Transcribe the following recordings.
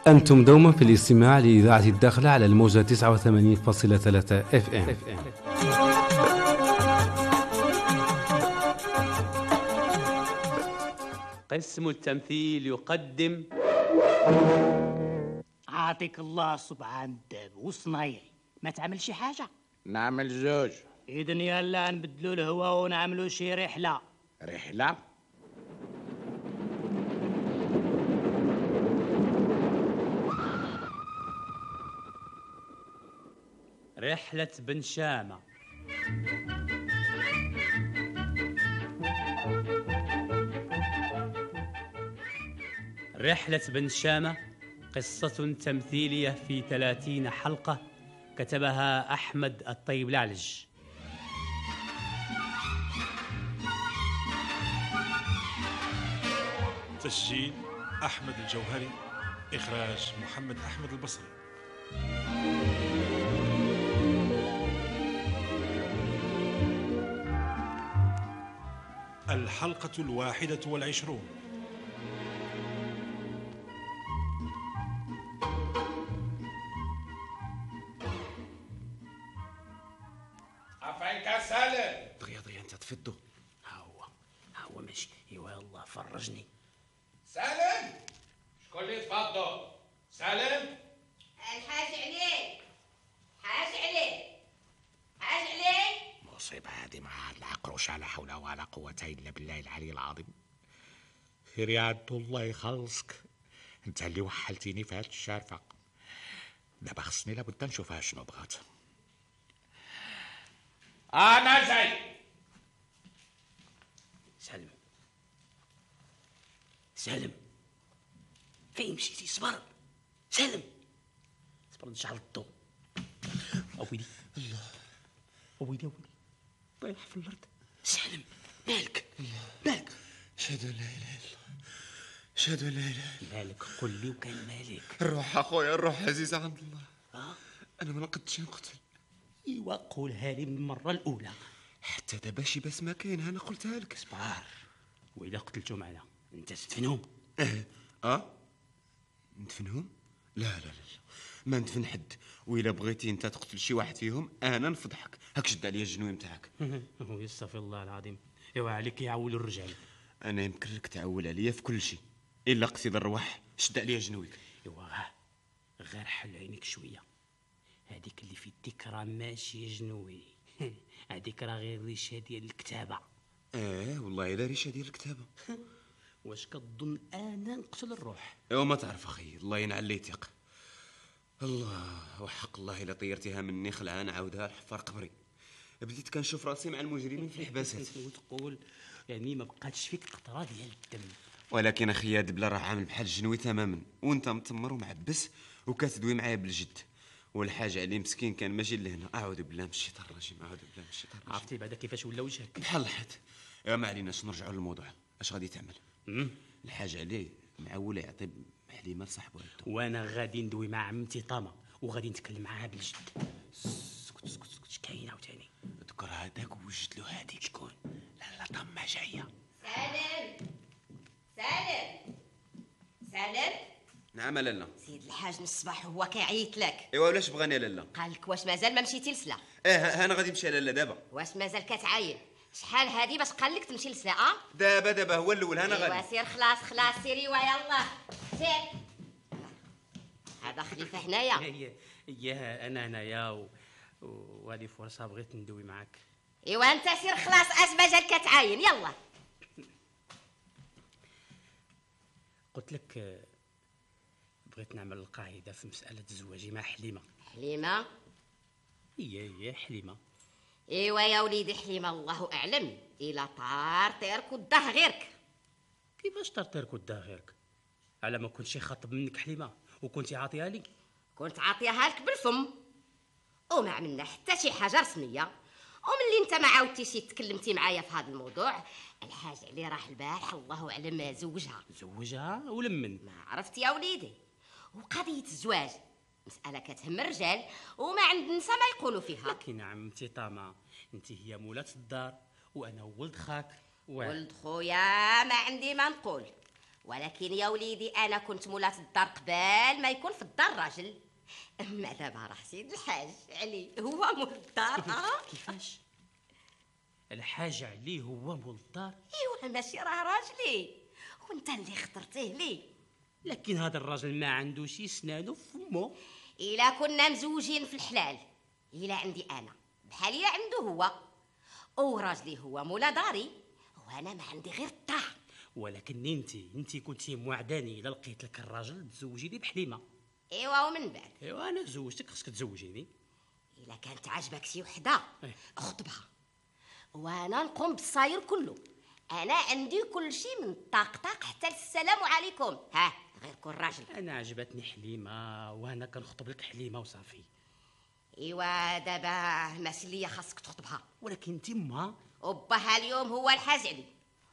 أنتم دوما في الاستماع لإذاعة الداخلة على الموجة 89.3 FM. قسم التمثيل يقدم عاطيك الله سبحان الداب وصنايعي ما تعمل شي حاجة. نعمل زوج. إذن يلا نبدلو الهوا ونعملو شي رحلة. رحلة بن شامة. رحلة بن شامة قصة تمثيلية في 30 حلقة كتبها أحمد الطيب لعلج. تسجيل أحمد الجوهري، إخراج محمد أحمد البصري. الحلقة 21. عفاك سالم. ضيا انت تفدو. هو ماشي. ايوا الله فرجني. سالم شكون اللي تفضل؟ سالم الحاج عليه. مصيبة هذه مع هاد العقروش، لا حول ولا قوة إلا بالله العلي العظيم. خير يا عبد الله يخلصك، انت اللي وحلتيني في هاد الشارفة. دابا خصني لابد نشوفها شنو بغات. انا جاي. سالم فين مشيتي؟ صبر سالم، صبر نشعل الضوء. اويلي الله، اويلي طايح في الارض. سالم مالك؟ اشهد ان لا اله الا الله، اشهد ان لا اله الا الله. مالك؟ قل لي وكان مالك. الروح اخويا، الروح عزيزة عند الله. انا ما نقدش نقتل. ايوا قولها لي من المرة الأولى. حتى دابا شي بس ما كاين، انا قلتها لك. صبر، وإذا قتلتو معنا انت تدفنهم. ندفنهم؟ لا ما ندفن حد، وإلا بغيتي انت تقتل شي واحد فيهم انا نفضحك. هاك شد عليا الجنوي نتاعك. يستغفر الله العظيم. ايوا عليك يعولوا الرجال. انا يمكن لك تعول عليا في كل شيء الا قصيد الرواح. شد عليا جنويك. ايوا غير حل عينيك شويه. هذيك اللي في يديك راه ماشي جنوي. هذيك راه غير ريشه ديال الكتابه. والله الا ريشه ديال الكتابه. واش كتظن انا نقتل الروح؟ ايوا ما تعرف اخي، الله ينعل لي ثق. الله وحق الله الا طيرتيها مني خلعان عاودها لحفار قبري. بديت كنشوف راسي مع المجرمين في الحباسات. وتقول يعني ما بقاتش فيك قطره ديال الدم. ولكن اخي دبله راه عامل بحال الجنوي تماما، وانت متمر ومعبس وكتدوي معايا بالجد. والحاج علي مسكين كان ماشي لهنا. اعوذ بالله من الشيطان الرجيم، اعوذ بالله من الشيطان الرجيم. عرفتي بعدا كيفاش ولا وجهك؟ بحال الحد. ايوا ما عليناش، نرجعوا للموضوع. اش غادي تعمل؟ الحاج علي معول يعطي حليمه لصاحبو هادو، وانا غادي ندوي مع عمتي طامه وغادي نتكلم معاها بالجد. اسكت كاين عاوتاني. ذكر هذاك ووجد له هذيك. شكون؟ لا طمه جايه. سالم. نعم لالا. سيد الحاج من الصباح هو كيعيط لك. ايوا ولاش بغاني لالا؟ قال لك واش مازال ما مشيتي لسلا؟ انا غادي نمشي لالا دابا. واش مازال كتعاين؟ شحال هادي باش قال لك تمشي لسلا؟ دابا هو الاول. انا غادي. ايوا سير خلاص سيري ويلا سير. هذا خليفه هنايا. اياه انا هنايا وهذه فرصه بغيت ندوي معاك. ايوا انت سير خلاص، اش مازال كتعاين؟ يلا. قلت لك بغيت نعمل القاعده في مساله زواجي مع حليمه. هي حليمه. ايوا يا وليدي حليمه الله اعلم الا طيرك وداه غيرك. كيفاش طيرك وداه غيرك؟ على ما كنتش خاطب منك حليمه وكنتي عاطيها لي. كنت عاطيها لك بالفم وما عملنا حتى شي حاجه رسميه. وملي انت ما عاودتيش تكلمتي معايا في هذا الموضوع، الحاج علي راح البارح الله اعلم زوجها ولمن؟ ما عرفت يا وليدي. وقضيه الزواج مساله كتهم الرجال وما عند النساء ما يقولوا فيها. لكن عمتي طامه انت هي مولاة الدار وانا ولد خاك ولد خويا ما عندي ما نقول. ولكن يا وليدي انا كنت مولاة الدار قبال ما يكون في الدار راجل. اما دابا راه سيد الحاج علي هو مول الدار. كيفاش الحاج علي هو مول الدار؟ ايوا ماشي راه راجلي وانت اللي اخترتيه ليه. لكن هذا الراجل ما عندوش سنانو في فمو. الا كنا مزوجين في الحلال، الا عندي انا بحال الا عنده هو، وراجلي هو مولا داري وانا ما عندي غير الطاع. ولكن انت كنتي موعداني الا لقيت لك الراجل تزوجيني بحليمه. ايوا ومن بعد ايوا انا زوجتك، خصك تزوجيني. الا كانت عاجبك شي وحده اخطبها وانا نقوم بالصاير كله. انا عندي كل شيء من طاق حتى السلام عليكم. ها غير كون راجل. انا عجبتني حليمه وانا كنخطب لك حليمه وصافي. ايوا دابا ماشي ليا خاصك تخطبها، ولكن تما وباها اليوم هو الحاج علي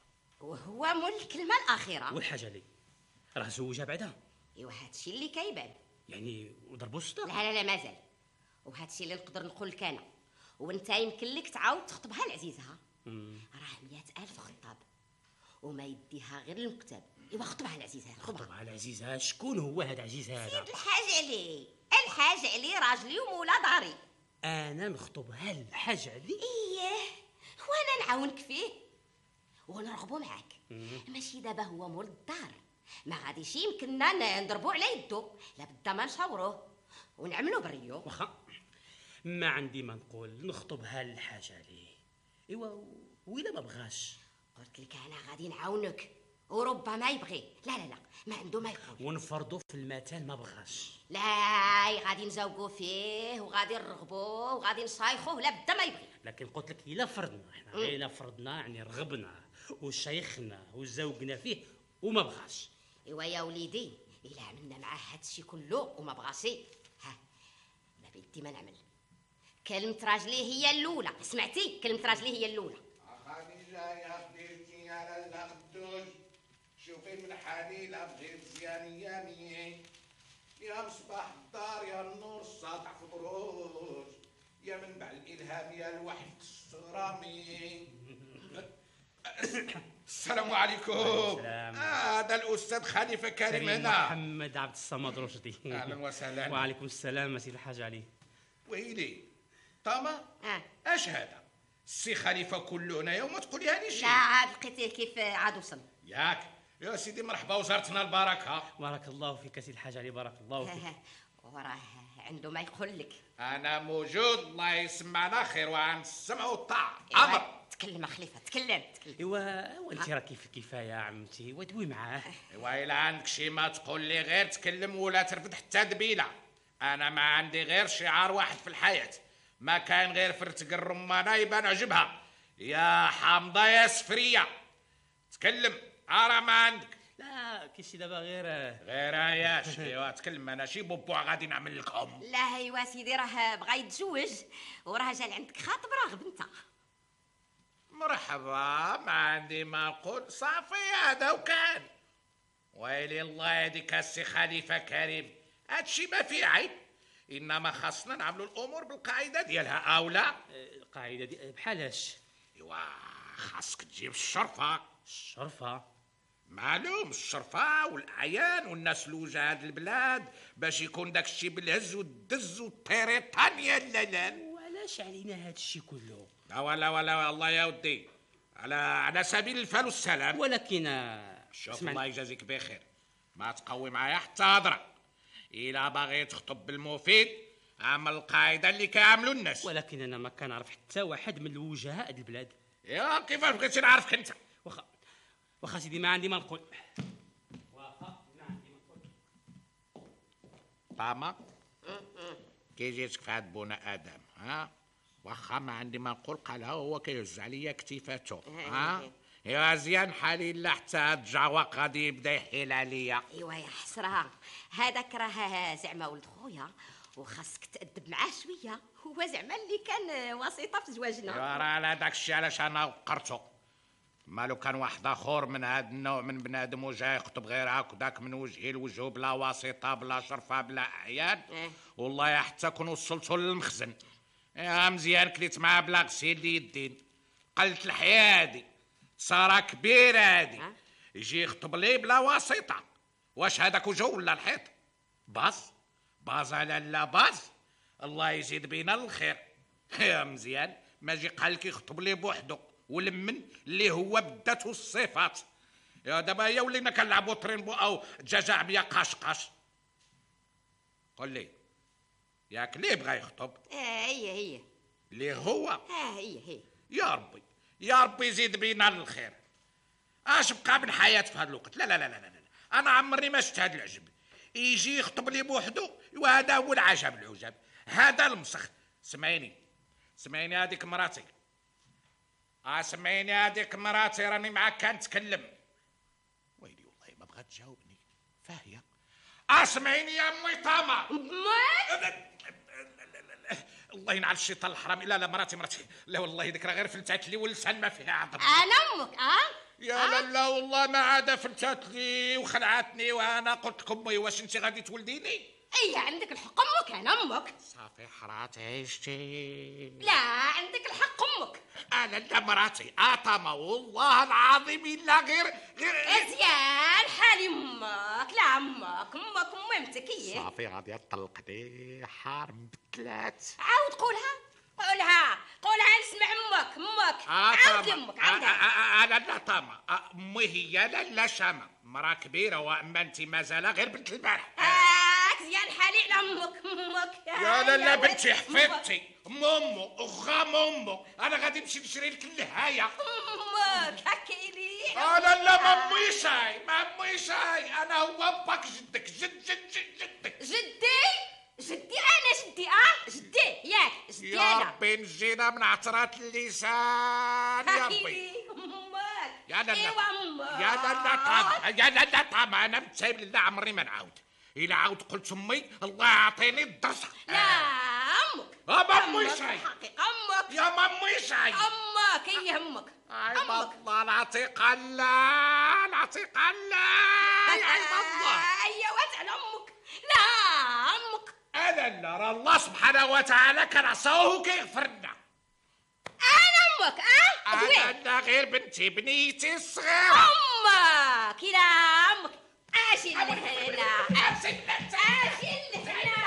وهو مول الكلمه الاخيره. والحاج علي راه زوجها بعدا. ايوا هادشي اللي كيبان يعني وضربوا السطر. لا مازال. وهادشي اللي نقدر نقول لك انا، وانت يمكن لك تعاود تخطبها لعزيزها. راه 100,000 خطاب وما يديها غير المكتب. ايوا خطبها لعزيزها. خطبها لعزيزها. شكون هو هذا عزيز هذا؟ سيد الحاج علي. الحاج علي راجلي ومولا داري. انا نخطبها للحاج علي؟ اييه وانا نعاونك فيه ونرغبوا معاك. ماشي دابا هو مول الدار، ما غاديش يمكننا نضربوا على يدو، لابد ما نشاوروه ونعملوا بريو. واخا ما عندي ما نقول، نخطبها للحاج علي. ايوا وإلا ما بغاش؟ قلت لك انا غادي نعاونك وربما يبغي. لا ما عنده ما يقول. ونفرضوا في المثال ما بغاش. لا غادي نزوقوا فيه وغادي نرغبوه وغادي نصايخوه لابد ما يبغي. لكن قلت لك الا فرضنا احنا الا فرضنا يعني رغبنا وشيخنا وزوقنا فيه وما بغاش. ايوا يا وليدي الا عملنا معاه هادشي كله وما بغاشي، ها ما بيدي ما نعمل. كلمة راجلي هي الأولى. سمعتي؟ كلمة راجلي هي الأولى. خديجة يا خديجتي يا لالا خدوج، شوفي من حليلة بغير مزيان يامي، يا مصباح الدار يا النور الساطع في البروج، يا منبع الإلهام يا الوحي الصرامي. السلام عليكم. هذا الأستاذ خليفة كريم هنا. محمد عبد الصمد رشدي. أهلا وسهلا. وعليكم السلام سيدي الحاج علي. ويلي طاما اش هذا السي خليفه كلنا يوم تقوليها لي شي؟ لا عاد لقيتيه كيف عاد وصل. ياك يا سيدي مرحبا وزارتنا البركه. بارك الله فيك سيدي الحاج علي، بارك الله فيك. وراه عنده ما يقول لك. انا موجود الله يسمعنا خير وعن السمع والطاعه. امر تكلم خليفه تكلم. ايوا انت راكي في الكفايه عمتي ودوي معاه. ايوا الا عندك شي ما تقول لي غير تكلم ولا ترفد حتى دبيله. انا ما عندي غير شعار واحد في الحياه، ما كاين غير فرتق الرمانه يبان عجبها. يا حامضه يا سفريه تكلم. راه ما عندك. لا كيشي دابا غير عياش. ايوا تكلم. انا شي بوبوع غادي نعمل لكم. لا ايوا سيدي راه بغا يتزوج وراه جا عندك خاطب راغب انت. مرحبا ما عندي ما نقول صافي هذا وكان. ويلي الله يهديك السي خليفه كريم، هادشي ما فيه عيب، انما خاصنا نعملوا الامور بالقاعده ديالها اولا. القاعده دي بحالاش؟ ايوا خاصك تجيب الشرفه. الشرفه معلوم، الشرفه والاعيان والناس الوجه هاد البلاد باش يكون داك الشيء بالهز والدز والطيريطان يا اللالان. وعلاش علينا هاد الشيء كله؟ لا ولا الله يا ودي على سبيل الفال والسلام. ولكن شوف الله يجازيك بخير، ما تقوي معايا حتى هضره. إلا باغي تخطب بالمفيد عمل القاعده اللي كيعملوا الناس. ولكن انا ما كنعرف حتى واحد من الوجهاء هاد البلاد. يا كيفاش بغيتي نعرفك انت؟ واخا سيدي ما عندي ما نقول. طاما كي جيتك في هاد بونا ادم واخا ما عندي ما نقول قالها هو كيهز عليا كتيفاتو. يا زيان حالي لا حتى هاد الجعواق غادي يبدا يحيل عليا. ايوا يا حسره هذاك راه زعما ولد خويا وخاصك تأدب معاه شويه، هو زعما اللي كان وسيطه في زواجنا. ايوا راه على داك الشيء علاش انا وقرتو. مالو كان واحد اخر من هاد النوع من بنادم وجا يخطب غير هكذاك من وجهي لوجهه بلا واسطه بلا شرفه بلا اعيان والله حتى كون وصلتو للمخزن. يا مزيان كليت معاه بلا غسيل يدين، قلت الحياه هادي صار كبير هادي يجي يخطب لي بلا واسطه. واش هذاك وجو ولا الحيط؟ باز لا باز. الله يزيد بينا الخير. يا مزيان ما جي قال لك يخطب لي بوحدو ولمن اللي هو بداته الصفات. يا دابا هي ولينا كنلعبوا ترينبو او دجاجه عبيه قاش. قول لي ياك ليه بغا يخطب؟ هي ليه هو؟ هي. يا ربي يزيد بينا الخير. اش بقى من حياه في هذا الوقت؟ لا انا عمري ما شفت هذا العجب. يجي يخطب لي بوحدو وهذا هو العجب. هذا المسخ. سمعيني هذيك مراتي. سمعيني هذيك مراتي راني معاك كنتكلم. ويلي والله ما بغات تجاوبني فاهيه. اسمعيني يا امي طامه. الله ينعل الشيطان الحرامي. لا مراتي لا والله ذكرى غير فلتات لي ولسان ما فيها عظم. انا امك يا لا والله ما عاد فلتات لي وخلعتني وانا قلت لك امي واش انت غادي تولديني؟ اي عندك الحق امك. انا امك. صافي حرات عيشتي. لا عندك الحق امك. انا لا مراتي طامه والله العظيم الا غير ازيان حالي امك. لا امك مهمتك هي. صافي غادي تطلقني حارم بثلاث. عاود قولها نسمع امك. عاود امك. انا لا طامه. امي هي لا شامه مرا كبيره واما انت مازال غير بنت البارح. زيان حالي على امك. يا لا بنتي حفيدتي امو اخام امو. انا غادي نمشي نشري لك النهايه. امك هكي لي. انا لا ما امي شاي. انا هو باك جدك. جدك. جدي انا جدي ياك جدي يا انا. ربي نجينا من عطرات اللسان يا ربي. امك. يا لا امك. يا لا طامة انا متسايب لله عمري ما نعاود. الا عاود قلت امي الله يعطيني الدرس. لا امك. امي شاي. حقيقة امك. يا مامي شاي. امك هي امك. الله العتيق الله يا الله. هي واسال امك. لا امك. انا لا الله سبحانه وتعالى كان عصاه كيغفر لنا. انا امك. انا غير بنيتي الصغيره. امك. الى امك. اجي لهنا.